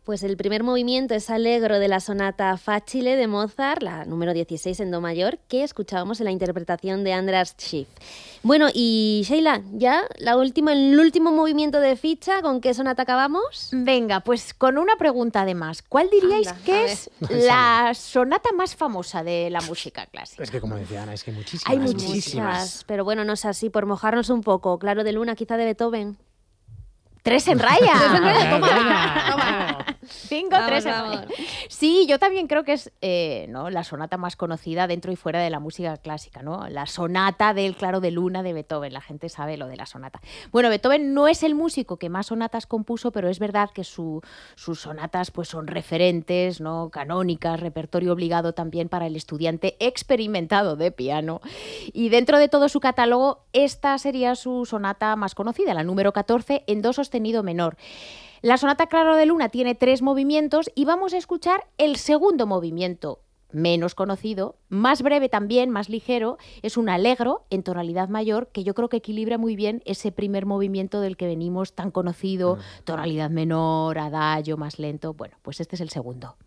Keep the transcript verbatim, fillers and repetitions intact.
Pues el primer movimiento es Allegro de la sonata Facile de Mozart, la número dieciséis en do mayor, que escuchábamos en la interpretación de András Schiff. Bueno, y Sheila, ya la última, el último movimiento de ficha, ¿con qué sonata acabamos? Venga, pues con una pregunta además. ¿Cuál diríais Anda, que es la sonata más famosa de la música clásica? Es que como decía Ana, es que hay muchísimas. Hay muchísimas. Muchas, pero bueno, no sé, así por mojarnos un poco. Claro de Luna, quizá de Beethoven. ¡Tres en raya! Tres en raya, toma, toma. Cinco, Vamos, tres en vamos. raya. Sí, yo también creo que es eh, ¿no? la sonata más conocida dentro y fuera de la música clásica, ¿no? La sonata del Claro de Luna de Beethoven. La gente sabe lo de la sonata. Bueno, Beethoven no es el músico que más sonatas compuso, pero es verdad que su, sus sonatas pues, son referentes, ¿no? Canónicas, repertorio obligado también para el estudiante experimentado de piano. Y dentro de todo su catálogo, esta sería su sonata más conocida, la número catorce, en do sostenido menor. La sonata Claro de Luna tiene tres movimientos y vamos a escuchar el segundo movimiento, menos conocido, más breve también, más ligero. Es un allegro en tonalidad mayor que yo creo que equilibra muy bien ese primer movimiento del que venimos tan conocido, tonalidad menor, adagio, más lento. Bueno, pues este es el segundo.